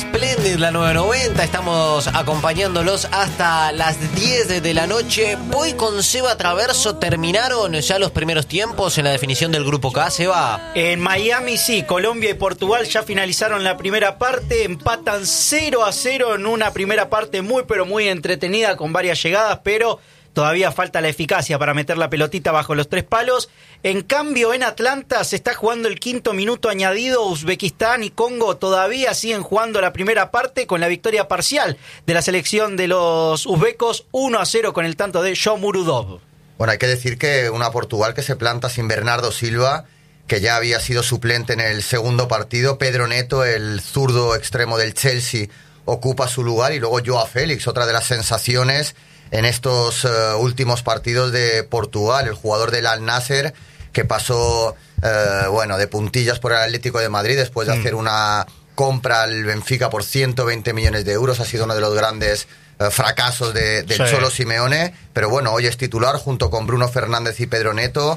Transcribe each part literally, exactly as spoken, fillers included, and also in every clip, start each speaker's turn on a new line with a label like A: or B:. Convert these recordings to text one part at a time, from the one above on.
A: Splendid, la nueve noventa. Estamos acompañándolos hasta las diez de la noche. Voy con Seba Traverso. ¿Terminaron ya los primeros tiempos en la definición del Grupo K, Seba?
B: En Miami sí, Colombia y Portugal ya finalizaron la primera parte. Empatan cero a cero en una primera parte muy pero muy entretenida con varias llegadas, pero todavía falta la eficacia para meter la pelotita bajo los tres palos. En cambio, en Atlanta se está jugando el quinto minuto añadido. Uzbekistán y Congo todavía siguen jugando la primera parte con la victoria parcial de la selección de los uzbecos, uno a cero con el tanto de Shomurodov.
C: Bueno, hay que decir que una Portugal que se planta sin Bernardo Silva, que ya había sido suplente en el segundo partido. Pedro Neto, el zurdo extremo del Chelsea, ocupa su lugar, y luego Joao Félix, otra de las sensaciones en estos uh, últimos partidos de Portugal, el jugador del Al Nassr, que pasó uh, bueno, de puntillas por el Atlético de Madrid después de mm. hacer una compra al Benfica por ciento veinte millones de euros. Ha sido uno de los grandes uh, fracasos de, del sí. Cholo Simeone, pero bueno, hoy es titular junto con Bruno Fernández y Pedro Neto,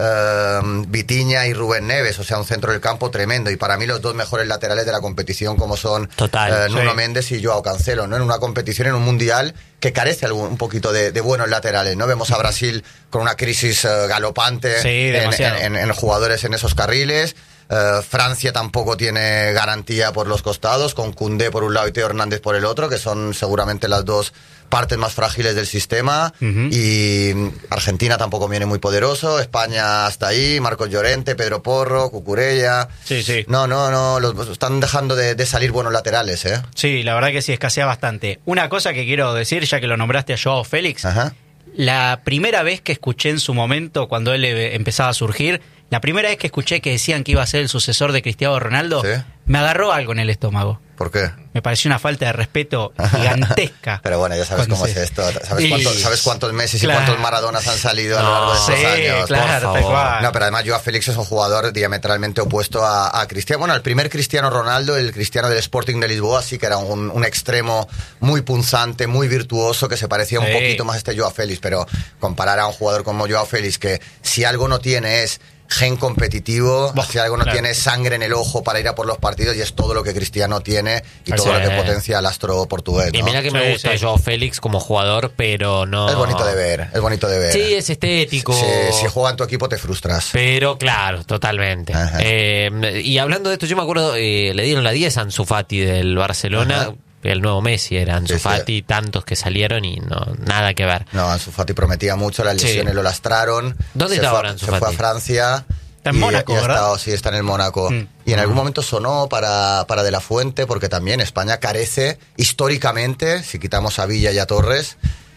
C: Uh, Vitinha y Rubén Neves, o sea, un centro del campo tremendo, y para mí los dos mejores laterales de la competición, como son
A: Total,
C: uh, Nuno
A: sí.
C: Méndez y Joao Cancelo, ¿no? En una competición, en un mundial que carece algún, un poquito de, de buenos laterales, ¿no? Vemos a Brasil con una crisis uh, galopante
B: sí,
C: en, en, en, en jugadores en esos carriles. Uh, Francia tampoco tiene garantía por los costados, con Koundé por un lado y Teo Hernández por el otro, que son seguramente las dos partes más frágiles del sistema. Uh-huh. Y Argentina tampoco viene muy poderoso. España hasta ahí, Marcos Llorente, Pedro Porro, Cucurella.
B: Sí, sí.
C: No, no, no, los están dejando de, de salir buenos laterales, ¿eh?
B: Sí, la verdad que sí, escasea bastante. Una cosa que quiero decir, ya que lo nombraste a Joao Félix.
C: Ajá.
B: La primera vez que escuché en su momento, cuando él empezaba a surgir, la primera vez que escuché que decían que iba a ser el sucesor de Cristiano Ronaldo, ¿sí? Me agarró algo en el estómago.
C: ¿Por qué?
B: Me pareció una falta de respeto gigantesca.
C: Pero bueno, ya sabes cómo se... es esto. ¿Sabes, y... cuántos, ¿Sabes cuántos Messi claro. y cuántos Maradonas han salido a lo largo de estos
B: sí,
C: años?
B: Claro, tal cual.
C: No, pero además Joao Félix es un jugador diametralmente opuesto a, a Cristiano. Bueno, el primer Cristiano Ronaldo, el Cristiano del Sporting de Lisboa, sí que era un, un extremo muy punzante, muy virtuoso, que se parecía sí. un poquito más a este Joao Félix, pero comparar a un jugador como Joao Félix, que si algo no tiene es gen competitivo, bah, si algo no claro. tiene sangre en el ojo para ir a por los partidos, y es todo lo que Cristiano tiene y todo sí. lo que potencia al astro portugués, ¿no?
A: Y mira que me sí, gusta sí. Joao Félix como jugador, pero no...
C: Es bonito de ver, es bonito de ver.
A: Sí, es estético.
C: Sí, si juega en tu equipo te frustras.
A: Pero claro, totalmente. Eh, y hablando de esto, yo me acuerdo, eh, le dieron la diez a Ansu Fati del Barcelona. Ajá. El nuevo Messi era Ansu Fati, sí, sí. tantos que salieron y no nada que ver.
C: No, Ansu Fati prometía mucho, las lesiones sí. lo lastraron.
A: ¿Dónde está ahora Ansu Fati?
C: Se fue a Francia.
B: Está en Mónaco,
C: y, y
B: ¿verdad?
C: Estado, sí, está en el Mónaco. Mm. Y en algún momento sonó para, para De La Fuente, porque también España carece históricamente, si quitamos a Villa y a Torres,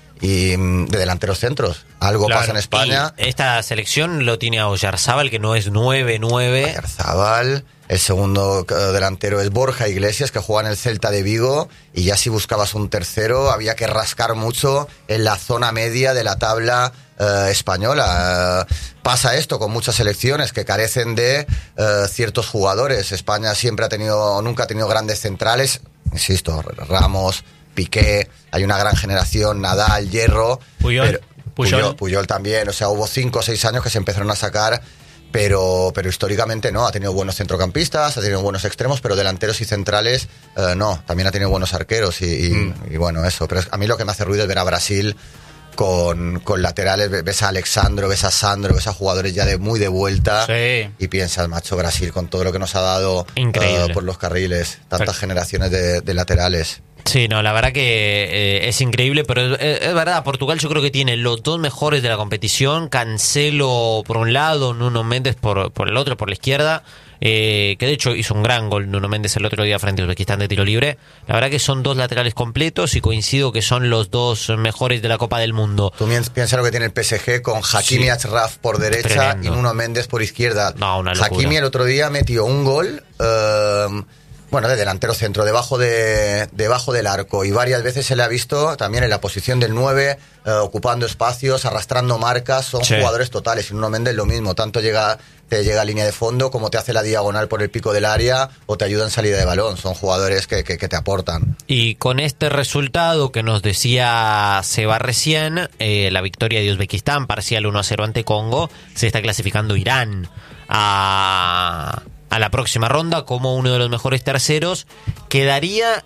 C: y de delanteros centros. Algo claro. pasa en España.
A: Y esta selección lo tiene a Oyarzábal, que no es nueve nueve.
C: Oyarzábal. El segundo delantero es Borja Iglesias, que juega en el Celta de Vigo, y ya si buscabas un tercero había que rascar mucho en la zona media de la tabla eh, española. Eh, pasa esto con muchas selecciones que carecen de eh, ciertos jugadores. España siempre ha tenido, nunca ha tenido grandes centrales, insisto, Ramos, Piqué, hay una gran generación, Nadal, Hierro,
B: Puyol,
C: pero,
B: Puyol.
C: Puyol, Puyol también, o sea, hubo cinco o seis años que se empezaron a sacar. Pero, pero históricamente no, ha tenido buenos centrocampistas, ha tenido buenos extremos, pero delanteros y centrales eh, no, también ha tenido buenos arqueros y, y, mm. y bueno, eso. Pero a mí lo que me hace ruido es ver a Brasil con, con laterales, ves a Alexandro, ves a Sandro, ves a jugadores ya de muy de vuelta
B: sí.
C: y piensas, macho, Brasil con todo lo que nos ha dado uh, por los carriles, tantas sí. generaciones de, de laterales.
A: Sí, no, la verdad que eh, es increíble, pero es, es verdad, Portugal yo creo que tiene los dos mejores de la competición, Cancelo por un lado, Nuno Méndez por, por el otro, por la izquierda, eh, que de hecho hizo un gran gol Nuno Méndez el otro día frente a Uzbekistán de tiro libre. La verdad que son dos laterales completos y coincido que son los dos mejores de la Copa del Mundo.
C: Tú piensas lo que tiene el P S G con Hakimi sí. Achraf por derecha Tremendo. Y Nuno Méndez por izquierda.
A: No, una locura.
C: Hakimi el otro día metió un gol... Uh, bueno, de delantero centro, debajo de debajo del arco, y varias veces se le ha visto también en la posición del nueve, eh, ocupando espacios, arrastrando marcas, son sí. jugadores totales. Y Nuno Méndez lo mismo, tanto llega te llega a línea de fondo como te hace la diagonal por el pico del área o te ayuda en salida de balón, son jugadores que, que, que te aportan.
A: Y con este resultado que nos decía Seba recién, eh, la victoria de Uzbekistán, parcial uno a cero ante Congo, se está clasificando Irán a... a la próxima ronda como uno de los mejores terceros. Quedaría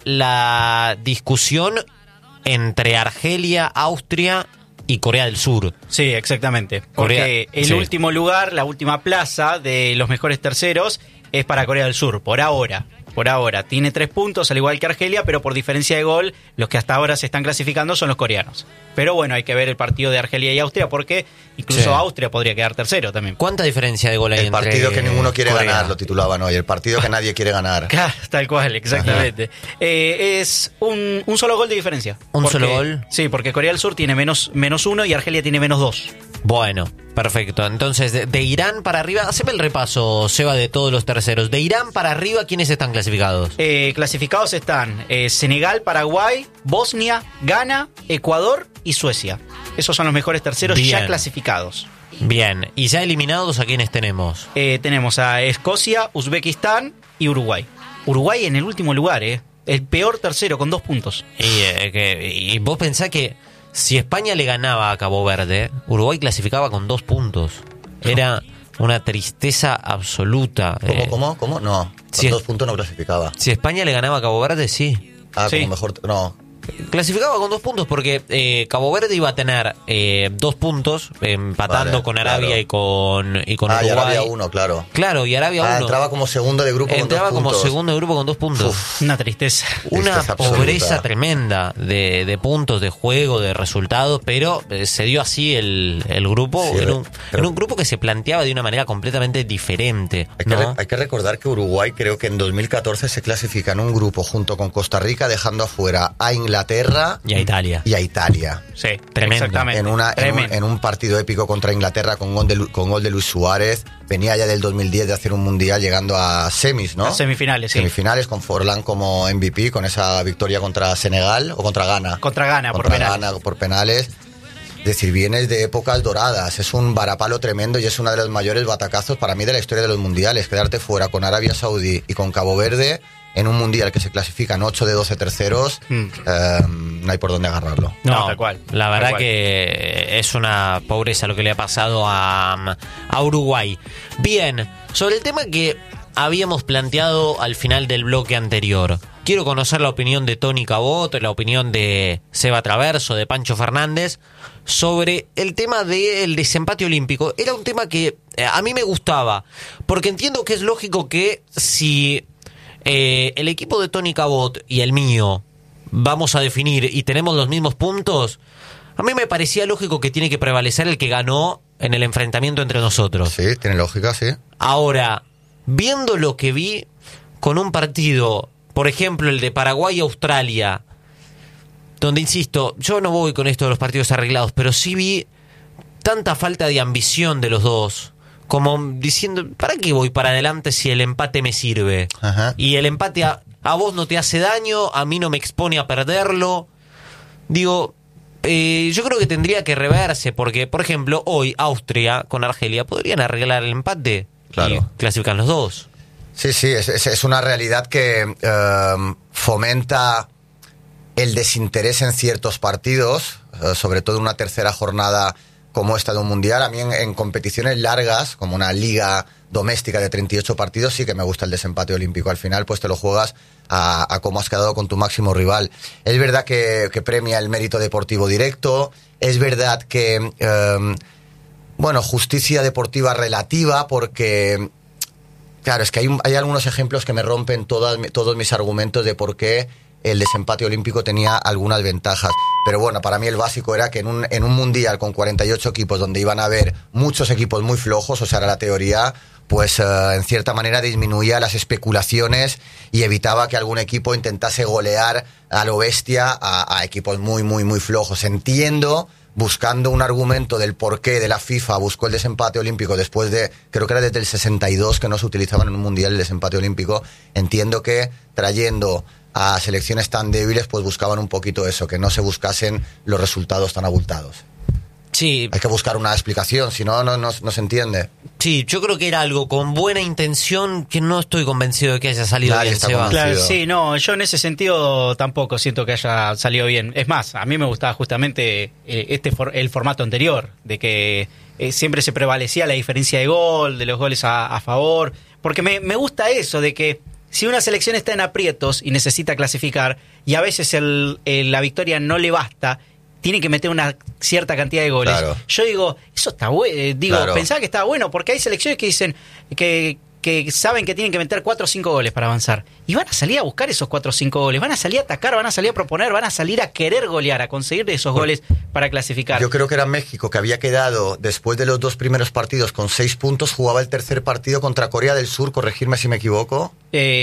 A: la discusión entre Argelia, Austria y Corea del Sur.
B: Sí, exactamente. Porque
A: Corea,
B: el
A: sí.
B: último lugar, la última plaza de los mejores terceros es para Corea del Sur, por ahora. Por ahora. Tiene tres puntos, al igual que Argelia, pero por diferencia de gol, los que hasta ahora se están clasificando son los coreanos. Pero bueno, hay que ver el partido de Argelia y Austria, porque incluso
A: Sí.
B: Austria podría quedar tercero también.
A: ¿Cuánta diferencia de gol hay
C: El
A: entre
C: partido que ninguno quiere
A: Corea?
C: ganar, lo titulaban hoy. El partido que nadie quiere ganar.
B: Claro, tal cual, exactamente. Eh, es un, un solo gol de diferencia.
A: ¿Un
B: Porque-
A: solo gol?
B: Sí, porque Corea del Sur tiene menos, menos uno y Argelia tiene menos dos.
A: Bueno, perfecto. Entonces, de, de Irán para arriba, haceme el repaso, Seba, de todos los terceros. De Irán para arriba, ¿quiénes están clasificados?
B: Eh, clasificados están eh, Senegal, Paraguay, Bosnia, Ghana, Ecuador y Suecia. Esos son los mejores terceros
A: Bien.
B: ya clasificados.
A: Bien, y ya eliminados, ¿a quiénes tenemos?
B: Eh, tenemos a Escocia, Uzbekistán y Uruguay. Uruguay en el último lugar, ¿eh? El peor tercero con dos puntos.
A: Y, eh, que, y vos pensás que si España le ganaba a Cabo Verde, Uruguay clasificaba con dos puntos. Era una tristeza absoluta.
C: ¿Cómo,
A: Eh,
C: cómo, cómo? No, con
A: Sí.
C: dos puntos no clasificaba.
A: Si España le ganaba a Cabo Verde, sí.
C: Ah,
B: Sí.
C: como mejor... No,
A: Clasificaba con dos puntos porque eh, Cabo Verde iba a tener eh, dos puntos, eh, empatando
C: Vale,
A: con Arabia
C: claro.
A: y con, y con
C: ah, y
A: Uruguay.
C: Arabia uno, claro.
A: Claro, y Arabia
C: Ah,
A: uno.
C: entraba como segundo de grupo
A: Entraba
C: con dos
A: como
C: puntos.
A: segundo de grupo con dos puntos.
C: Uf.
B: Una tristeza.
A: Una
C: Tristeza absoluta.
A: pobreza tremenda de, de puntos, de juego, de resultados, pero eh, se dio así el, el grupo,
C: Sí,
A: en, un,
C: pero-
A: en un grupo que se planteaba de una manera completamente diferente.
C: Hay que,
A: ¿no?
C: re- hay que recordar que Uruguay creo que en dos mil catorce se clasifica en un grupo junto con Costa Rica, dejando afuera a Inglaterra
A: Y a Italia.
C: y a Italia.
B: Sí,
A: Tremendo.
B: exactamente.
C: En, una, en, un,
B: Tremendo.
C: en un partido épico contra Inglaterra con gol, de, Lu- con gol de Luis Suárez. Venía ya del dos mil diez de hacer un mundial llegando a semis, ¿no?
B: A semifinales, sí.
C: Semifinales con Forlán como M V P, con esa victoria contra Senegal o contra Ghana.
B: Contra Ghana, por
C: Contra
B: penales.
C: Ghana por penales. Es decir, vienes de épocas doradas. Es un varapalo tremendo y es uno de los mayores batacazos para mí de la historia de los mundiales. Quedarte fuera con Arabia Saudí y con Cabo Verde en un mundial que se clasifican ocho de doce terceros,
B: Mm.
C: eh, no hay por dónde agarrarlo.
B: No, tal cual,
A: La
B: tal
A: verdad
B: cual.
A: que es una pobreza lo que le ha pasado a, a Uruguay. Bien, sobre el tema que habíamos planteado al final del bloque anterior, quiero conocer la opinión de Tony Cabot, la opinión de Seba Traverso, de Pancho Fernández, sobre el tema del desempate olímpico. Era un tema que eh, a mí me gustaba, porque entiendo que es lógico que si eh, el equipo de Tony Cabot y el mío vamos a definir y tenemos los mismos puntos, a mí me parecía lógico que tiene que prevalecer el que ganó en el enfrentamiento entre nosotros.
C: Sí, tiene lógica, sí.
A: Ahora, viendo lo que vi con un partido, por ejemplo, el de Paraguay-Australia, donde, insisto, yo no voy con esto de los partidos arreglados, pero sí vi tanta falta de ambición de los dos, como diciendo, ¿para qué voy para adelante si el empate me sirve?
C: Ajá.
A: Y el empate a, a vos no te hace daño, a mí no me expone a perderlo. Digo, eh, yo creo que tendría que reverse, porque, por ejemplo, hoy Austria con Argelia podrían arreglar el empate
C: Claro.
A: y clasifican los dos.
C: Sí, sí, es, es- es una realidad que eh, fomenta el desinterés en ciertos partidos, eh, sobre todo en una tercera jornada como esta de un mundial. A mí en, en competiciones largas, como una liga doméstica de treinta y ocho partidos, sí que me gusta el desempate olímpico. Al final, pues te lo juegas a, a cómo has quedado con tu máximo rival. Es verdad que, que premia el mérito deportivo directo, es verdad que... eh, bueno, justicia deportiva relativa, porque, claro, es que hay, un- hay algunos ejemplos que me rompen todas, mi- todos mis argumentos de por qué el desempate olímpico tenía algunas ventajas. Pero bueno, para mí el básico era que en un, en un mundial con cuarenta y ocho equipos, donde iban a haber muchos equipos muy flojos, o sea, era la teoría, pues eh, en cierta manera disminuía las especulaciones y evitaba que algún equipo intentase golear a lo bestia a, a equipos muy, muy, muy flojos. Entiendo, buscando un argumento del porqué de la FIFA buscó el desempate olímpico después de, creo que era desde el sesenta y dos que no se utilizaban en un mundial el desempate olímpico. Entiendo que trayendo a selecciones tan débiles, pues buscaban un poquito eso, que no se buscasen los resultados tan abultados.
A: Sí,
C: Hay que buscar una explicación, si no, no, no, no se entiende.
A: sí, yo creo que era algo con buena intención que no estoy convencido de que haya salido
C: Nadie
A: bien,
C: está
A: Seba.
C: convencido.
B: Claro, sí, no, yo en ese sentido tampoco siento que haya salido bien. Es más, a mí me gustaba justamente eh, este for- el formato anterior, de que eh, siempre se prevalecía la diferencia de gol, de los goles a, a favor. porque me, me gusta eso de que si una selección está en aprietos y necesita clasificar, y a veces el, el, la victoria no le basta, tiene que meter una cierta cantidad de goles. Claro. Yo digo, eso está bueno, eh, digo, claro. pensaba que estaba bueno, porque hay selecciones que dicen que, que saben que tienen que meter cuatro o cinco goles para avanzar. Y van a salir a buscar esos cuatro o cinco goles, van a salir a atacar, van a salir a proponer, van a salir a querer golear, a conseguir esos goles para clasificar.
C: Yo creo que era México, que había quedado después de los dos primeros partidos con seis puntos, jugaba el tercer partido contra Corea del Sur, corregirme si me equivoco.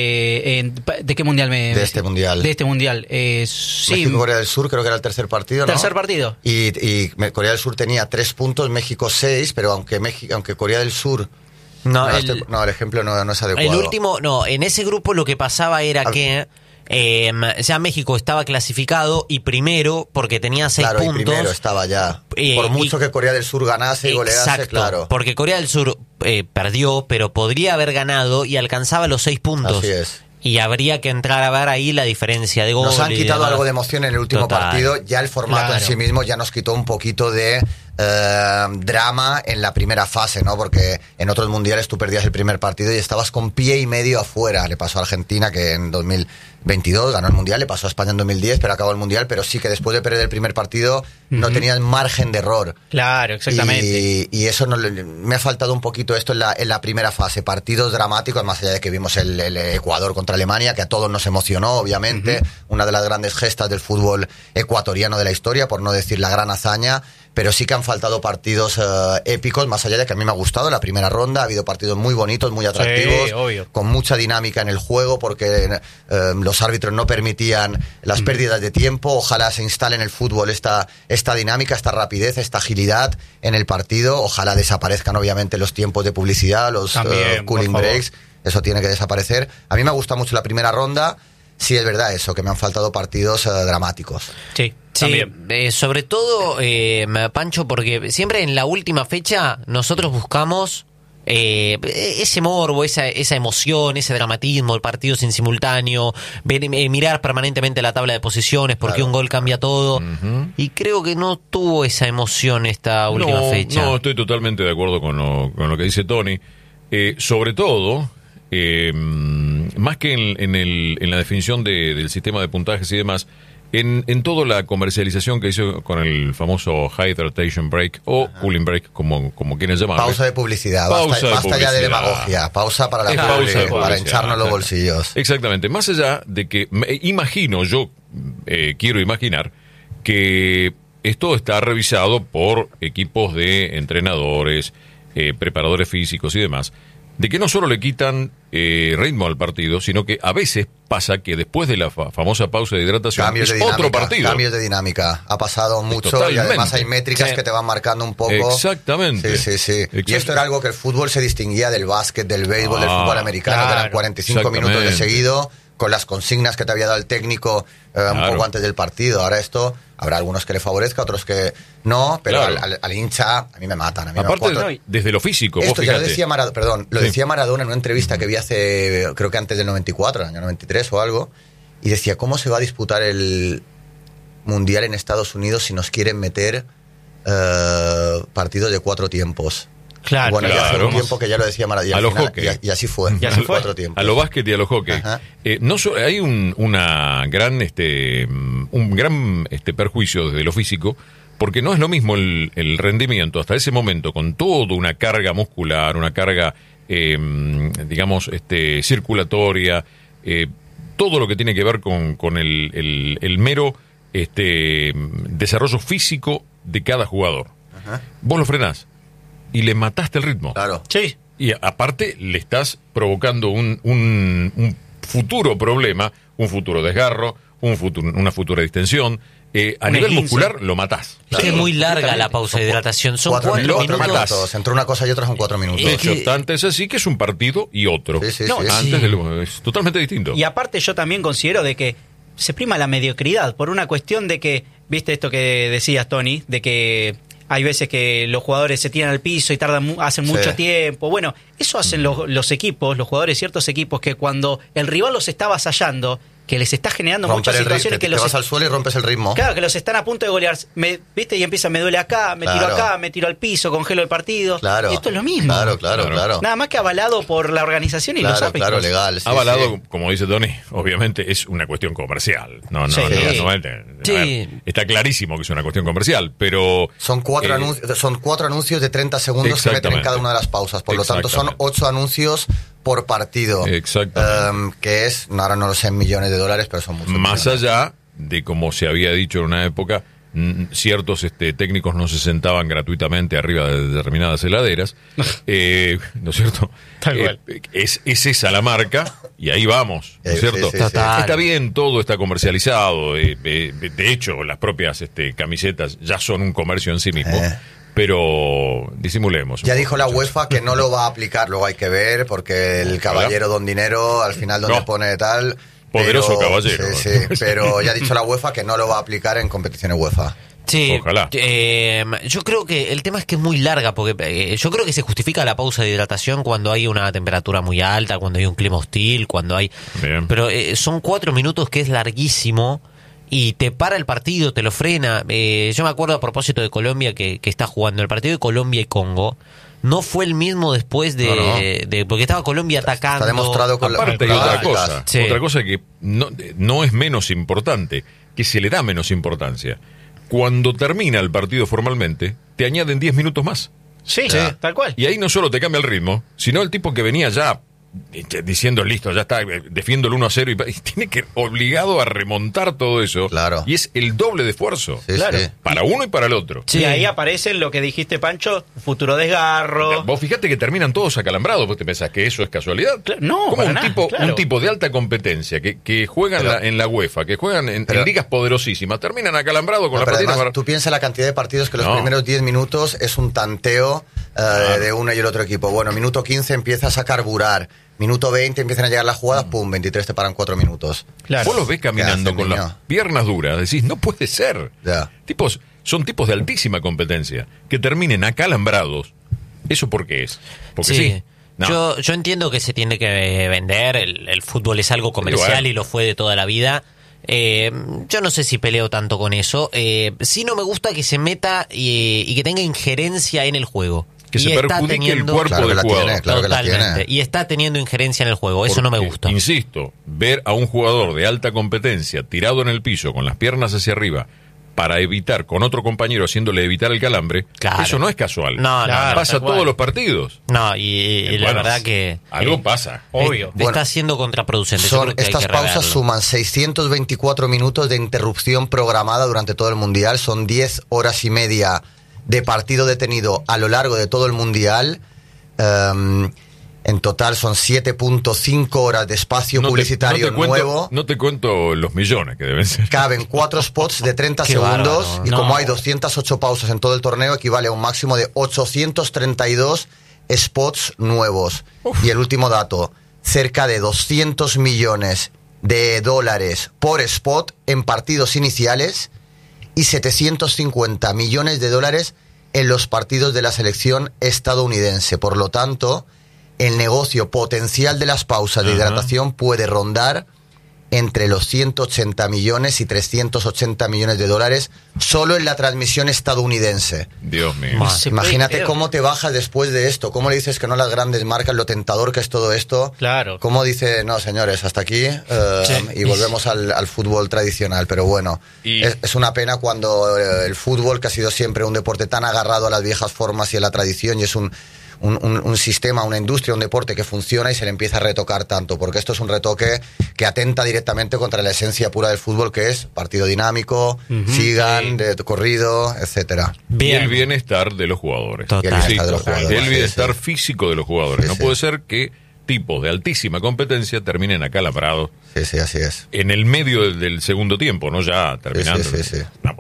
B: Eh, en, ¿De qué mundial me...?
C: De este mundial.
B: De este mundial, eh, sí.
C: México-Corea del Sur creo que era el tercer partido, ¿no?
B: Tercer partido.
C: Y, y Corea del Sur tenía tres puntos, México seis, pero aunque, México, aunque Corea del Sur...
A: No,
C: no,
A: el,
C: este, no, el ejemplo no, no es adecuado.
A: El último, no, en ese grupo lo que pasaba era Al... que eh, ya México estaba clasificado y primero porque tenía seis
C: claro,
A: puntos.
C: Y primero estaba ya.
A: Eh,
C: Por mucho
A: y,
C: que Corea del Sur ganase y golease,
A: exacto,
C: claro.
A: Porque Corea del Sur eh, perdió, pero podría haber ganado y alcanzaba los seis puntos.
C: Así es.
A: Y habría que entrar a ver ahí la diferencia de goles.
C: Nos han quitado algo de emoción en el último
A: Total.
C: partido. Ya el formato claro. en sí mismo ya nos quitó un poquito de eh, drama en la primera fase, ¿no? Porque en otros mundiales tú perdías el primer partido y estabas con pie y medio afuera. Le pasó a Argentina, que en dos mil veintidós ganó el mundial, le pasó a España en dos mil diez, pero acabó el mundial, pero sí que después de perder el primer partido uh-huh. no tenían margen de error.
B: Claro, exactamente.
C: Y, y eso no, me ha faltado un poquito esto en la, en la primera fase. Partidos dramáticos, más allá de que vimos el, el Ecuador contra Alemania, que a todos nos emocionó, obviamente. Uh-huh. Una de las grandes gestas del fútbol ecuatoriano de la historia, por no decir la gran hazaña. Pero sí que han faltado partidos uh, épicos, más allá de que a mí me ha gustado la primera ronda. Ha habido partidos muy bonitos, muy atractivos,
B: sí,
C: con mucha dinámica en el juego, porque uh, los árbitros no permitían las pérdidas de tiempo. Ojalá se instale en el fútbol esta, esta dinámica, esta rapidez, esta agilidad en el partido. Ojalá desaparezcan, obviamente, los tiempos de publicidad, los
B: También,
C: uh, cooling breaks. Eso tiene que desaparecer. A mí me ha gustado mucho la primera ronda. Sí, es verdad eso, que me han faltado partidos uh, dramáticos.
B: Sí,
A: sí eh, sobre todo, eh, Pancho, porque siempre en la última fecha nosotros buscamos eh, ese morbo, esa, esa emoción, ese dramatismo, el partido sin simultáneo, ver, eh, mirar permanentemente la tabla de posiciones, porque claro. un gol cambia todo. Uh-huh. Y creo que no tuvo esa emoción esta última
D: no,
A: fecha.
D: No, estoy totalmente de acuerdo con lo, con lo que dice Tony. Eh, sobre todo... Eh, más que en, en, el, en la definición de, del sistema de puntajes y demás, en, en toda la comercialización que hizo con el famoso Hydration Break o Ajá. Cooling Break, como, como quienes llaman.
C: Pausa de publicidad,
D: pausa
C: basta,
D: de
C: basta
D: publicidad.
C: ya de demagogia, pausa para la
D: es
C: publi,
D: pausa de
C: para hincharnos los bolsillos.
D: Exactamente, más allá de que, me, imagino, yo eh, quiero imaginar que esto está revisado por equipos de entrenadores, eh, preparadores físicos y demás, de que no solo le quitan eh, ritmo al partido, sino que a veces pasa que después de la fa- famosa pausa de hidratación
C: cambios
D: es
C: de dinámica,
D: otro partido.
C: Cambios de dinámica. Ha pasado mucho
D: Totalmente.
C: Y además hay métricas
D: sí.
C: que te van marcando un poco.
D: Exactamente.
C: Sí, sí, sí.
D: Exactamente.
C: Y esto era algo que el fútbol se distinguía del básquet, del béisbol, ah, del fútbol americano,
B: claro.
C: que eran cuarenta y cinco minutos de seguido, con las consignas que te había dado el técnico eh, un
D: claro.
C: poco antes del partido. Ahora esto, habrá algunos que le favorezca, otros que no, pero
D: claro.
C: al, al, al hincha a mí me matan. A mí
D: Aparte,
C: me cuatro...
D: desde lo físico,
C: Esto
D: vos
C: ya
D: fíjate.
C: lo decía Maradona, perdón, lo
D: sí.
C: decía Maradona en una entrevista que vi hace, creo que antes del noventa y cuatro, el año noventa y tres o algo, y decía, ¿cómo se va a disputar el Mundial en Estados Unidos si nos quieren meter uh, partidos de cuatro tiempos?
B: Claro,
C: bueno,
D: claro.
C: ya hace un tiempo que ya lo decía Maradona.
D: A los hockey.
C: Y, y así fue.
B: Y así fue.
C: Cuatro tiempos.
D: A lo básquet y a lo hockey. Eh, no so, hay un una gran este un gran este perjuicio desde lo físico, porque no es lo mismo el, el rendimiento hasta ese momento con toda una carga muscular, una carga eh, digamos este circulatoria, eh, todo lo que tiene que ver con, con el, el, el mero este desarrollo físico de cada jugador. Ajá. Vos lo frenás y le mataste el ritmo.
C: Claro.
B: Sí.
D: Y aparte le estás provocando un, un, un futuro problema, un futuro desgarro, un futuro, una futura distensión. Eh, a
B: un
D: nivel
B: esguince.
D: muscular lo matás.
A: Es que es muy larga la pausa de hidratación. Son
C: cuatro,
A: cuatro,
C: cuatro
A: minutos.
C: minutos. Entre una cosa y otra son cuatro minutos.
D: De
A: Es
D: hecho,
A: que-
D: tanto es así que es un partido y otro.
C: Sí, sí,
B: No,
C: sí.
D: Antes
A: sí.
D: de lo- es totalmente distinto.
B: Y aparte yo también considero de que se prima la mediocridad por una cuestión de que, viste esto que decías, Tony, de que hay veces que los jugadores se tiran al piso y tardan mu- hacen
C: Sí.
B: mucho tiempo. Bueno, eso hacen los, los equipos, los jugadores, ciertos equipos, que cuando el rival los está avasallando, que les está generando
C: Romper
B: muchas
C: el ritmo,
B: situaciones
C: te,
B: que
C: te
B: los
C: vas al suelo y rompes el ritmo.
B: Claro, que los están a punto de golear, me, ¿viste? Y empieza, me duele acá, me
C: Claro.
B: tiro acá, me tiro al piso, congelo el partido.
C: Claro.
B: Y esto es lo mismo.
C: Claro, claro,
D: Claro.
C: claro.
B: Nada más que avalado por la organización y los
C: Claro,
B: árbitros.
C: claro, legal. sí,
D: Avalado,
C: sí.
D: como dice Tony, obviamente es una cuestión comercial. No, no,
B: Sí.
D: no, no, no,
A: Sí.
D: a ver, está clarísimo que es una cuestión comercial, pero
C: Son cuatro,
D: eh,
C: anuncios, son cuatro anuncios de treinta segundos que meten en
D: Exactamente.
C: cada una de las pausas. Por lo tanto, son
D: Exactamente.
C: ocho anuncios por partido.
D: Exactamente.
C: Em, que es, no, ahora no lo sé en millones de dólares, pero son muchos.
D: más
C: millones.
D: allá de como se había dicho en una época, mm, ciertos este, técnicos no se sentaban gratuitamente arriba de determinadas heladeras, eh, ¿no es cierto?
B: Tal cual.
D: Eh, es, es esa la marca y ahí vamos, ¿no es
C: Eh,
D: cierto?
C: sí, sí, sí.
A: Total.
D: Está bien, todo está comercializado, eh, eh, de hecho las propias este, camisetas ya son un comercio en sí mismo,
C: Eh.
D: pero disimulemos. un
C: Ya
D: poco,
C: dijo la
D: muchachos.
C: UEFA que no lo va a aplicar, luego hay que ver, porque el caballero don dinero, al final donde
D: No.
C: pone tal...
D: Poderoso
C: pero-
D: caballero.
C: Sí, sí, pero ya ha dicho la UEFA que no lo va a aplicar en competiciones UEFA.
A: Sí,
D: Ojalá.
A: eh, yo creo que el tema es que es muy larga, porque eh, yo creo que se justifica la pausa de hidratación cuando hay una temperatura muy alta, cuando hay un clima hostil, cuando hay...
D: Bien.
A: Pero eh, son cuatro minutos que es larguísimo y te para el partido, te lo frena. Eh, yo me acuerdo a propósito de Colombia que, que está jugando el partido de Colombia y Congo. No fue el mismo después de...
C: No, no.
A: de- porque estaba Colombia atacando.
C: Está demostrado con la-
D: Aparte hay
C: con
D: otra
C: las
D: cosa,
C: gráficas.
A: Sí.
D: otra cosa que no, no es menos importante, que se le da menos importancia. Cuando termina el partido formalmente, te añaden diez minutos más.
B: Sí,
C: Ya.
B: tal cual.
D: Y ahí no solo te cambia el ritmo, sino el tipo que venía ya eh, diciendo, listo, ya está, eh, defiendo el uno a cero, y, y tiene que obligado a remontar todo eso.
C: Claro.
D: Y es el doble de esfuerzo.
C: Sí,
B: Claro.
C: sí.
D: Para uno y para el otro.
A: Sí.
B: Y ahí aparece lo que dijiste, Pancho, futuro desgarro.
D: Vos fijate que terminan todos acalambrados, vos te pensás que eso es casualidad.
B: Claro, no,
D: ¿Cómo
B: para
D: un,
B: nada,
D: tipo,
B: claro.
D: un tipo de alta competencia que, que juega en,
C: Pero-
D: la, en la UEFA, que juegan en,
C: pero-
D: en ligas poderosísimas, terminan acalambrados con
C: No,
D: la
C: pero
D: patina.
C: además,
D: para-
C: tú piensas la cantidad de partidos que los
D: No.
C: primeros diez minutos es un tanteo eh, de uno y el otro equipo. Bueno, minuto quince empiezas a carburar. Minuto veinte empiezan a llegar las jugadas, pum, veintitrés te paran cuatro minutos.
B: Claro.
D: Vos los ves caminando
C: hace,
D: con
C: niño?
D: las piernas duras, decís, no puede ser.
C: Ya.
D: Tipos, son tipos de altísima competencia, que terminen acalambrados. ¿Eso por qué es? Porque sí. No.
A: Yo, yo entiendo que se tiene que vender, el, el fútbol es algo comercial
D: bueno.
A: y lo fue de toda la vida. Eh, yo no sé si peleo tanto con eso. Eh, sí no me gusta que se meta y, y que tenga injerencia en el juego.
D: Que
A: Y
D: se
A: está
D: perjudique el
A: teniendo-
D: cuerpo
C: Claro que
D: del
C: la
D: jugador.
C: tiene, claro que la
A: Totalmente.
C: tiene.
A: Y está teniendo injerencia en el juego. Eso no me
D: Porque,
A: gusta.
D: Insisto, ver a un jugador de alta competencia tirado en el piso con las piernas hacia arriba para evitar, con otro compañero haciéndole evitar el calambre,
A: Claro.
D: eso no es casual.
A: No, no, no,
D: pasa
B: tal cual.
D: todos los partidos.
A: No, y, y la
D: Bueno,
A: verdad que...
D: algo
A: eh,
D: pasa.
B: Obvio.
A: eh,
C: Bueno,
A: está siendo contraproducente. Yo
C: Son,
A: creo que hay
C: estas
A: que
C: pausas
A: reverlo.
C: suman seiscientos veinticuatro minutos de interrupción programada durante todo el Mundial. Son diez horas y media de partido detenido a lo largo de todo el Mundial. Um, en total son siete punto cinco horas de espacio
D: No te-
C: publicitario
D: no te cuento,
C: nuevo.
D: No te cuento los millones que deben ser.
C: Caben cuatro spots de treinta
A: Qué
C: segundos
A: bárbaro.
C: y
B: No.
C: como hay doscientas ocho pausas en todo el torneo, equivale a un máximo de ochocientos treinta y dos spots nuevos.
D: Uf.
C: Y el último dato, cerca de doscientos millones de dólares por spot en partidos iniciales y setecientos cincuenta millones de dólares en los partidos de la selección estadounidense. Por lo tanto, el negocio potencial de las pausas de
D: Ajá.
C: hidratación puede rondar entre los ciento ochenta millones y trescientos ochenta millones de dólares solo en la transmisión estadounidense.
D: Dios mío.
A: Ma-
B: Se puede
C: Imagínate
B: creer.
C: cómo te bajas después de esto, cómo le dices que no a las grandes marcas, lo tentador que es todo esto.
B: Claro.
C: Cómo dice, no señores, hasta aquí eh,
A: Sí.
C: y volvemos al, al fútbol tradicional. Pero bueno,
D: Y-
C: es, es una pena cuando eh, el fútbol, que ha sido siempre un deporte tan agarrado a las viejas formas y a la tradición, y es un, un, un- un sistema, una industria, un deporte que funciona y se le empieza a retocar tanto, porque esto es un retoque que atenta directamente contra la esencia pura del fútbol, que es partido dinámico, sigan, de corrido, etcétera.
D: Y
A: Bien.
D: el bienestar de los jugadores.
A: Total.
C: Y el bienestar de los
D: Insisto,
C: jugadores,
D: el
C: sí,
D: bienestar
C: sí.
D: físico de los jugadores.
C: Sí,
D: no
C: sí.
D: puede ser que tipos de altísima competencia terminen acalambrados
C: Sí, sí, así es.
D: en el medio del, del segundo tiempo, no ya terminando.
C: sí, sí, sí.
D: No puede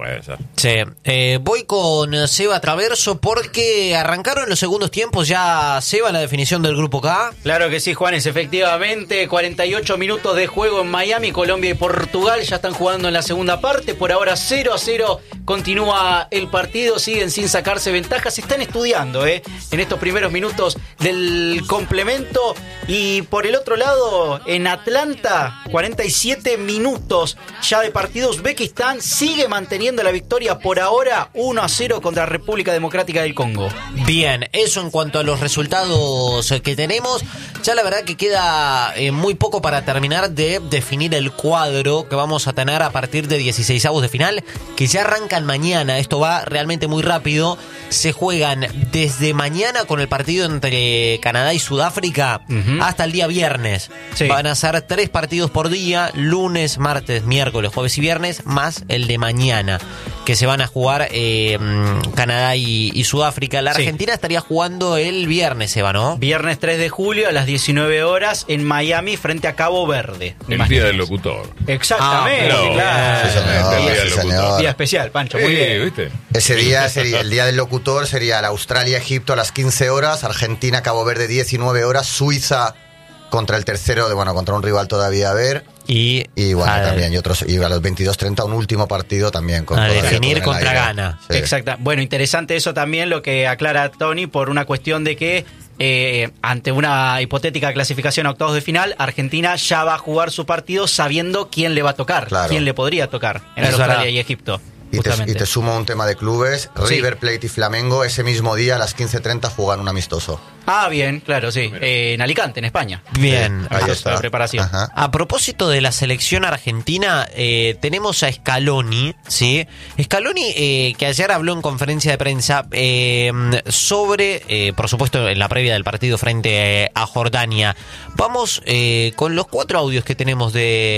D: puede ser.
A: Sí, eh, voy con Seba Traverso porque arrancaron los segundos tiempos ya, Seba, la definición del grupo K.
B: Claro que sí, Juanes, efectivamente, cuarenta y ocho minutos de juego en Miami, Colombia y Portugal ya están jugando en la segunda parte, por ahora cero a cero continúa el partido, siguen sin sacarse ventajas, se están estudiando eh, en estos primeros minutos del complemento. Y por el otro lado, en Atlanta, cuarenta y siete minutos ya de partido, Uzbekistán sigue manteniendo la victoria por ahora uno a cero contra la República Democrática del Congo.
A: Bien, eso en cuanto a los resultados que tenemos. Ya la verdad que queda eh, muy poco para terminar de definir el cuadro que vamos a tener a partir de dieciseisavos de final, que ya arrancan mañana. Esto va realmente muy rápido. Se juegan desde mañana con el partido entre Canadá y Sudáfrica uh-huh. hasta el día viernes. Sí. Van a ser tres partidos por día, lunes, martes, miércoles, jueves y viernes, más el de mañana, que se van a jugar eh, Canadá y, y Sudáfrica. La Argentina sí. estaría jugando el viernes, Eva, ¿no?
B: Viernes tres de julio a las diecinueve horas en Miami frente a Cabo Verde.
D: El día del locutor.
B: Exactamente,
C: ah, no,
B: claro.
C: Sí, señor,
D: el día del locutor.
B: Día especial, Pancho, muy
D: sí,
B: bien.
D: ¿viste?
C: Ese día sería, el día del locutor sería la Australia-Egipto a las quince horas, Argentina-Cabo Verde diecinueve horas, Suiza contra el tercero, de bueno, contra un rival todavía a ver.
A: Y,
C: y bueno,
A: a
C: también, y otros, y a los veintidós treinta un último partido también. Con
A: a definir contra
C: aire.
A: Ghana.
B: Sí. Exacto. Bueno, interesante eso también, lo que aclara Tony, por una cuestión de que eh, ante una hipotética clasificación a octavos de final, Argentina ya va a jugar su partido sabiendo quién le va a tocar, claro. quién le podría tocar en
A: es
B: Australia
A: verdad.
B: y Egipto.
C: Y te, y te sumo un tema de clubes, River sí. Plate y Flamengo ese mismo día a las quince treinta juegan un amistoso.
B: Ah, bien, claro, sí. Eh, en Alicante, en España.
A: Bien.
C: Sí, ahí está.
B: La preparación.
C: Ajá.
A: A propósito de la selección argentina, eh, tenemos a Scaloni, ¿sí? Scaloni, eh, que ayer habló en conferencia de prensa eh, sobre, eh, por supuesto, en la previa del partido frente eh, a Jordania. Vamos eh, con los cuatro audios que tenemos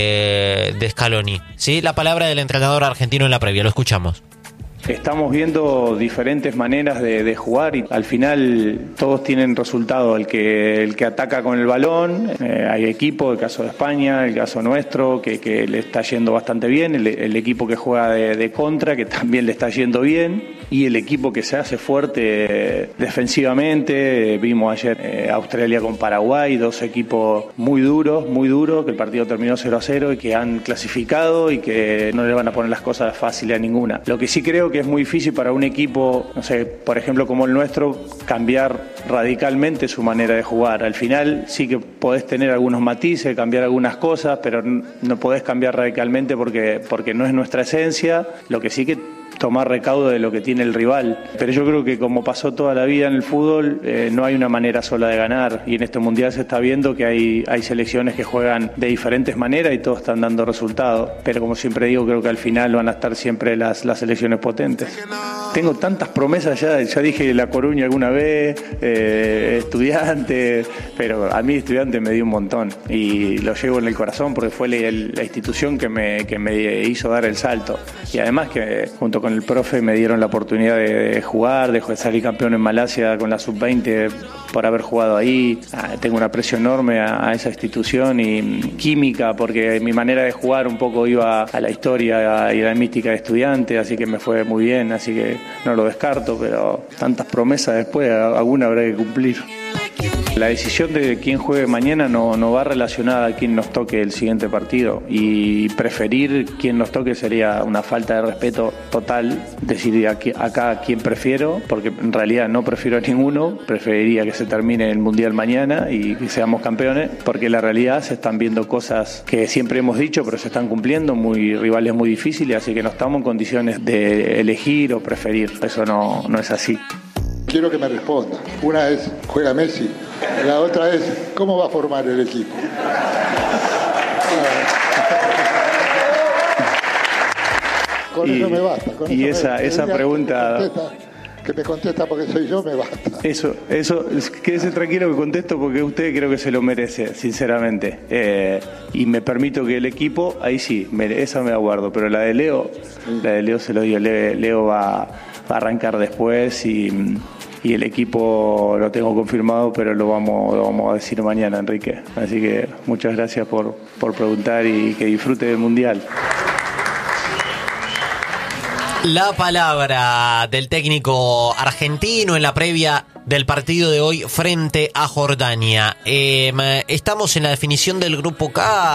A: de, de Scaloni, ¿sí? La palabra del entrenador argentino en la previa, lo escuchamos.
E: Estamos viendo diferentes maneras de, de jugar y al final todos tienen resultado. El que el que ataca con el balón, eh, hay equipo, el caso de España, el caso nuestro, que, que le está yendo bastante bien, el, el equipo que juega de, de contra, que también le está yendo bien, y el equipo que se hace fuerte eh, defensivamente. Eh, vimos ayer eh, Australia con Paraguay, dos equipos muy duros, muy duros, que el partido terminó cero a cero y que han clasificado y que no le van a poner las cosas fáciles a ninguna. Lo que sí creo que es muy difícil para un equipo, no sé, por ejemplo como el nuestro, cambiar radicalmente su manera de jugar. Al final sí que podés tener algunos matices, cambiar algunas cosas, pero no podés cambiar radicalmente porque, porque no es nuestra esencia. Lo que sí que tomar recaudo de lo que tiene el rival. Pero yo creo que como pasó toda la vida en el fútbol, eh, no hay una manera sola de ganar, y en este mundial se está viendo que hay, hay selecciones que juegan de diferentes maneras y todos están dando resultados, pero como siempre digo, creo que al final van a estar siempre las, las selecciones potentes. Tengo tantas promesas ya, ya dije La Coruña alguna vez, eh, Estudiante, pero a mí Estudiante me dio un montón y lo llevo en el corazón porque fue la, la institución que me, que me hizo dar el salto, y además que junto con el profe me dieron la oportunidad de, de jugar, de salir campeón en Malasia con la sub veinte por haber jugado ahí. Ah, tengo un aprecio enorme a, a esa institución y química, porque mi manera de jugar un poco iba a la historia y a la mística de Estudiante, así que me fue muy bien, así que no lo descarto, pero tantas promesas después, alguna habrá que cumplir. La decisión de quién juegue mañana no, no va relacionada a quién nos toque el siguiente partido, y preferir quién nos toque sería una falta de respeto total. Decir aquí, acá a quién prefiero, porque en realidad no prefiero a ninguno. Preferiría que se termine el Mundial mañana y que seamos campeones, porque en la realidad se están viendo cosas que siempre hemos dicho pero se están cumpliendo, muy rivales muy difíciles, así que no estamos en condiciones de elegir o preferir. Eso no, no es así.
F: Quiero que me responda. Una es, juega Messi. La otra es, ¿cómo va a formar el equipo? Con
E: y,
F: eso me basta. Con
E: y
F: eso
E: esa,
F: me,
E: esa pregunta...
F: Que me, contesta, que me contesta porque soy yo, me basta.
E: Eso, eso, quédese tranquilo que contesto porque usted creo que se lo merece, sinceramente. Eh, y me permito que el equipo, ahí sí, me, esa me aguardo, pero la de Leo, sí. la de Leo se lo dio. Leo, Leo va, va a arrancar después y... y el equipo lo tengo confirmado, pero lo vamos, lo vamos a decir mañana, Enrique. Así que muchas gracias por, por preguntar y que disfrute del Mundial.
A: La palabra del técnico argentino en la previa del partido de hoy frente a Jordania. Eh, estamos en la definición del grupo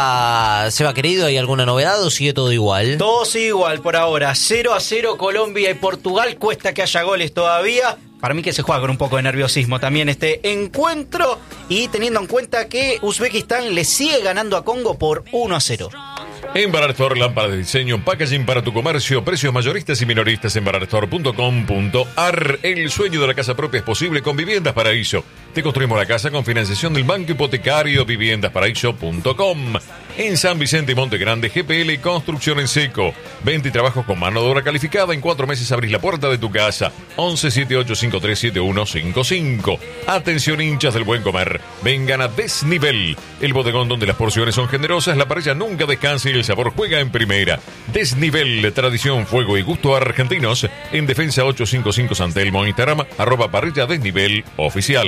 A: K. Seba, querido, ¿hay alguna novedad o sigue todo igual?
B: Todo sigue igual por ahora. cero a cero Colombia y Portugal. Cuesta que haya goles todavía. Para mí que se juega con un poco de nerviosismo también este encuentro. Y teniendo en cuenta que Uzbekistán le sigue ganando a Congo por uno a cero.
D: En Barartor, lámparas de diseño, packaging para tu comercio, precios mayoristas y minoristas en barartor punto com punto a r. El sueño de la casa propia es posible con Viviendas Paraíso. Te construimos la casa con financiación del Banco Hipotecario. viviendas paraíso punto com. En San Vicente y Monte Grande, G P L Construcción en Seco. Venta y trabajos con mano de obra calificada. En cuatro meses abrís la puerta de tu casa. once setenta y ocho cincuenta y tres setenta y uno cincuenta y cinco. Atención, hinchas del buen comer. Vengan a Desnivel, el bodegón donde las porciones son generosas, la parrilla nunca descansa y el sabor juega en primera. Desnivel, tradición, fuego y gusto argentinos. En Defensa ochocientos cincuenta y cinco San Telmo, Instagram, arroba parrilla Desnivel oficial.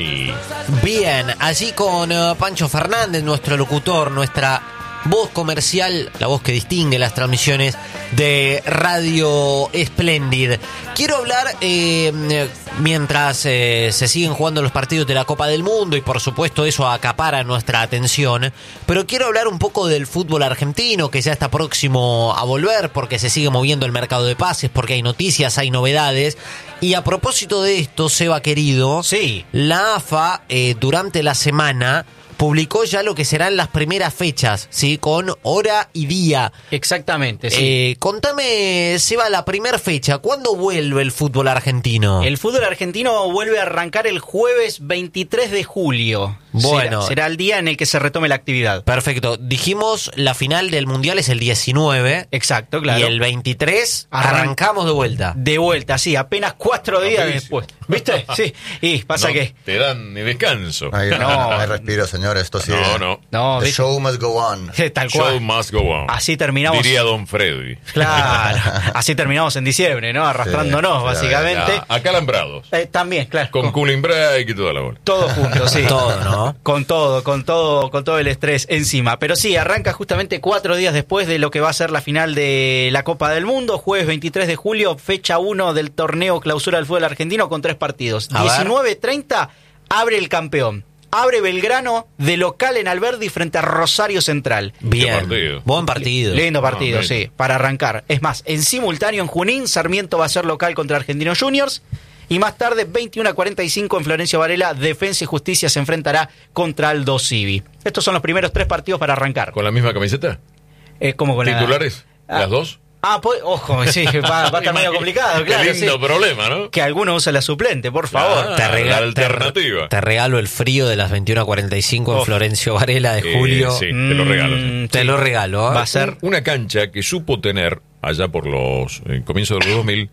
A: Bien, allí con uh, Pancho Fernández, nuestro locutor, nuestra voz comercial, la voz que distingue las transmisiones de Radio Splendid. Quiero hablar, eh, mientras eh, se siguen jugando los partidos de la Copa del Mundo, y por supuesto eso acapara nuestra atención, pero quiero hablar un poco del fútbol argentino, que ya está próximo a volver, porque se sigue moviendo el mercado de pases, porque hay noticias, hay novedades. Y a propósito de esto, Seba querido,
B: sí,
A: la A F A eh, durante la semana publicó ya lo que serán las primeras fechas, ¿sí? Con hora y día.
B: Exactamente, sí.
A: Eh, contame, Seba, la primera fecha. ¿Cuándo vuelve el fútbol argentino?
B: El fútbol argentino vuelve a arrancar el jueves veintitrés de julio.
A: Bueno.
B: Será, será el día en el que se retome la actividad.
A: Perfecto. Dijimos, la final del Mundial es el diecinueve.
B: Exacto, claro.
A: Y el veintitrés
B: Arran-
A: arrancamos de vuelta.
B: De vuelta, sí, apenas cuatro días
D: Rapidísimo.
B: después. ¿Viste? Sí. Y pasa
D: No
B: que...
D: te dan ni descanso.
C: Ahí no,
B: No.
C: no hay respiro, señor. Esto sí.
D: No, no.
B: No,
C: The
B: ¿viste?
C: show must go on.
B: Tal
D: Show
B: cual.
D: must go on.
B: Así terminamos.
D: Diría Don Freddy.
B: Claro. Así terminamos en diciembre, ¿no? Arrastrándonos,
C: Sí,
B: básicamente.
D: Ya, acalambrados.
B: Eh, también, claro.
D: Con cooling break y toda la bola.
B: Todo junto, sí.
A: Todo, ¿no?
B: Con todo, con todo, con todo el estrés encima. Pero sí, arranca justamente cuatro días después de lo que va a ser la final de la Copa del Mundo, jueves veintitrés de julio, fecha uno del torneo Clausura del Fútbol Argentino con tres partidos.
A: A ver.
B: diecinueve treinta abre el campeón. Abre Belgrano de local en Alberdi frente a Rosario Central.
A: Bien.
D: partido.
A: Buen partido.
B: Lindo partido,
D: Ah,
B: sí, para arrancar. Es más, en simultáneo en Junín, Sarmiento va a ser local contra Argentinos Juniors. Y más tarde, veintiuno a cuarenta y cinco en Florencio Varela, Defensa y Justicia se enfrentará contra Aldo Civi. Estos son los primeros tres partidos para arrancar.
D: ¿Con la misma camiseta?
B: Es como con la-
D: ¿Titulares?
B: Ah.
D: ¿Las dos?
B: Ah, pues, ojo, sí, va, va a estar medio complicado, claro.
D: Qué lindo
B: sí.
D: problema, ¿no?
B: Que alguno use la suplente, por favor.
D: Ah,
A: Te rega-
D: la alternativa.
A: Te, te regalo el frío de las veintiuno a cuarenta y cinco en
B: Oh.
A: Florencio Varela de
D: Eh,
A: julio.
D: sí, te lo regalo. sí.
B: Mm,
A: Te
B: sí.
A: lo regalo. ¿eh?
B: Va a ser...
D: Una cancha que supo tener, allá por los eh, comienzos de los dos mil,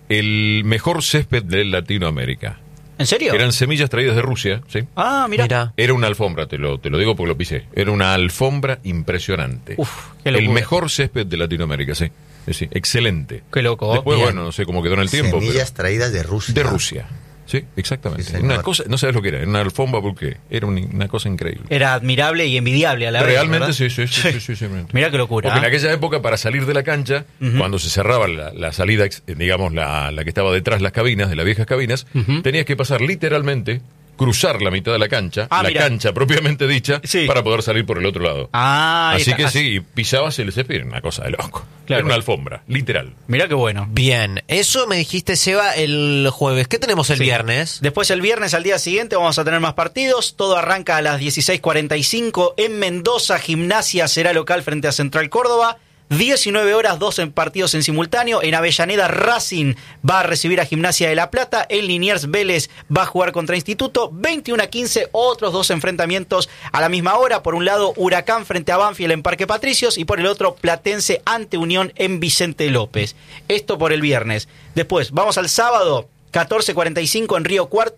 D: el mejor césped de Latinoamérica.
B: ¿En serio?
D: Eran semillas traídas de Rusia, ¿sí?
B: Ah, mira.
A: Mira.
D: Era una alfombra, te lo, te lo digo porque lo pisé. Era una alfombra impresionante.
B: Uf, qué
D: el
B: locura.
D: mejor césped de Latinoamérica, sí. Sí, sí, excelente.
B: Qué loco.
D: Después,
A: Bien.
D: bueno, no sé cómo quedó en el tiempo.
C: Semillas
D: pero-
C: traídas de Rusia.
D: de Rusia. Sí, exactamente.
C: Sí, señor.
D: una cosa, no sabes lo que era, era una alfombra porque era un- una cosa increíble.
B: Era admirable y envidiable a la vez.
D: Realmente
B: ¿verdad?
D: sí, sí, sí, sí, sí, sí, sí.
B: Mira qué locura.
D: Porque en
B: ¿eh?
D: aquella época, para salir de la cancha,
B: Ujú.
D: cuando se cerraba la, la salida, ex- eh, digamos, la, la que estaba detrás de las cabinas, de las viejas cabinas,
B: Ujú.
D: tenías que pasar literalmente, cruzar la mitad de la cancha,
B: Ah,
D: la
B: mira.
D: cancha propiamente dicha,
B: Sí.
D: para poder salir por el otro lado.
B: Ah, ahí
D: Así
B: está.
D: que sí, pisabas el césped, era una cosa de loco.
B: Claro.
D: Era una alfombra, literal.
B: Mirá qué bueno.
A: Bien. Eso me dijiste, Seba, el jueves. ¿Qué tenemos el
B: Sí.
A: viernes?
B: Después el viernes al día siguiente vamos a tener más partidos. Todo arranca a las dieciséis cuarenta y cinco en Mendoza. Gimnasia será local frente a Central Córdoba. diecinueve horas, dos en partidos en simultáneo. En Avellaneda, Racing va a recibir a Gimnasia de La Plata. En Liniers, Vélez va a jugar contra Instituto. veintiuno a quince, otros dos enfrentamientos a la misma hora. Por un lado, Huracán frente a Banfield en Parque Patricios. Y por el otro, Platense ante Unión en Vicente López. Esto por el viernes. Después, vamos al sábado. catorce cuarenta y cinco en Río Cuarto,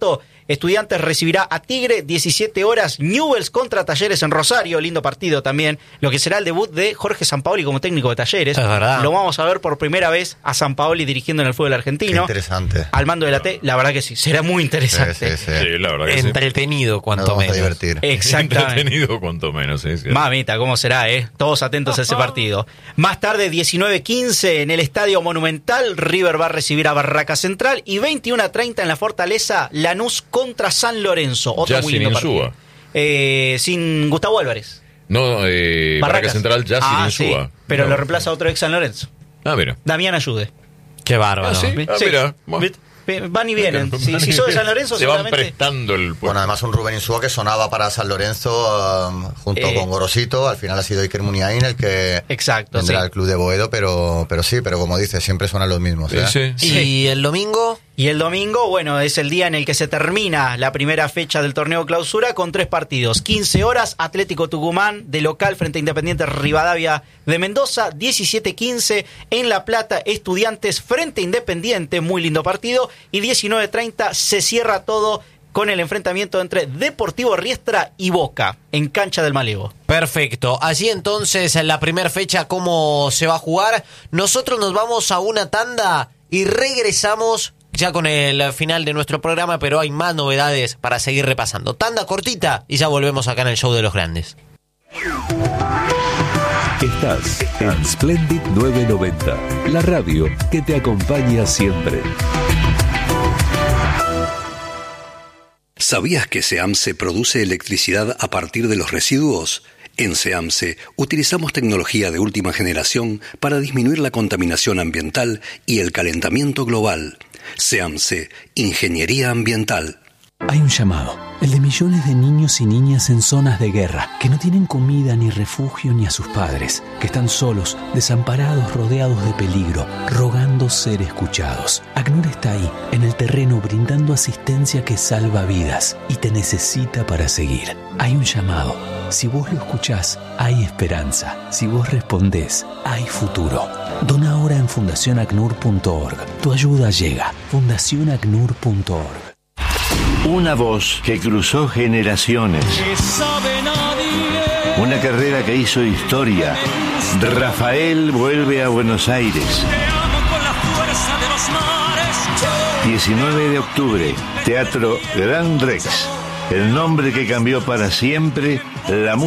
B: Estudiantes recibirá a Tigre, diecisiete horas, Newell's contra Talleres en Rosario, lindo partido también, lo que será el debut de Jorge Sampaoli como técnico de Talleres.
A: Es verdad.
B: Lo vamos a ver por primera vez a Sampaoli dirigiendo en el fútbol argentino.
C: Qué interesante.
B: Al mando de la T, la verdad que sí, será muy interesante.
C: Sí, sí, sí.
D: Sí, la verdad que sí.
A: Entretenido, cuanto
C: Nos vamos
A: menos.
C: a divertir.
B: Exactamente.
D: Entretenido cuanto menos, sí, sí.
B: Mamita, ¿cómo será, eh? Todos atentos a ese partido. Más tarde, diecinueve quince, en el Estadio Monumental, River va a recibir a Barraca Central, y veintiuno treinta en la Fortaleza, Lanús contra San Lorenzo. Otro
D: Ya
B: muy
D: sin
B: lindo
D: Insúa.
B: partido. Eh, sin Gustavo Álvarez.
D: No, eh, Barraca
B: Barracas.
D: Central ya
B: Ah,
D: sin Insúa.
B: sí, pero
D: No.
B: lo reemplaza otro ex San Lorenzo.
D: Ah, mira.
B: Damián Ayude.
A: Qué bárbaro.
D: Ah, sí. Ah,
B: Sí.
D: mira. Bueno.
B: Van y vienen. Si, si sos de San Lorenzo,
D: se van
B: seguramente...
D: prestando el puesto.
C: Bueno, además un Rubén Insúa que sonaba para San Lorenzo um, junto
B: Eh.
C: con Gorosito. Al final ha sido Iker Muniain el que
B: Exacto,
C: vendrá
B: sí.
C: al club de Boedo, pero, pero sí, pero como dices, siempre suenan los mismos. ¿eh?
D: Sí, sí.
A: ¿Y el domingo?
B: Y el domingo, bueno, es el día en el que se termina la primera fecha del torneo clausura con tres partidos. quince horas, Atlético Tucumán de local frente a Independiente Rivadavia de Mendoza. diecisiete quince en La Plata, Estudiantes frente a Independiente, muy lindo partido. Y diecinueve treinta se cierra todo con el enfrentamiento entre Deportivo Riestra y Boca en cancha del Malevo.
A: Perfecto. Así entonces, en la primera fecha, ¿cómo se va a jugar? Nosotros nos vamos a una tanda y regresamos ya con el final de nuestro programa, pero hay más novedades para seguir repasando. Tanda cortita y ya volvemos acá en el Show de los Grandes.
G: Estás en Splendid novecientos noventa, la radio que te acompaña siempre.
H: ¿Sabías que SEAMSE produce electricidad a partir de los residuos? En SEAMSE utilizamos tecnología de última generación para disminuir la contaminación ambiental y el calentamiento global. SEAMSE, Ingeniería Ambiental.
I: Hay un llamado, el de millones de niños y niñas en zonas de guerra, que no tienen comida ni refugio ni a sus padres, que están solos, desamparados, rodeados de peligro, rogando ser escuchados. ACNUR está ahí, en el terreno, brindando asistencia que salva vidas y te necesita para seguir. Hay un llamado. Si vos lo escuchás, hay esperanza. Si vos respondés, hay futuro. Dona ahora en fundación acnur punto org. Tu ayuda llega. fundación acnur punto org.
J: Una voz que cruzó generaciones. Una carrera que hizo historia. Rafael vuelve a Buenos Aires. diecinueve de octubre, Teatro Gran Rex. El nombre que cambió para siempre la música.